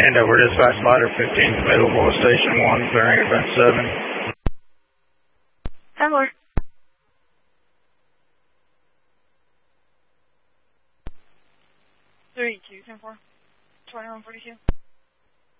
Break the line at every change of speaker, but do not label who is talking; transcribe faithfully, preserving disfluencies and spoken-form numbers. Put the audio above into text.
Andover Dispatch Ladder fifteen available at Station one, clearing event seven.
Hello. three two ten four, twenty-one forty-two.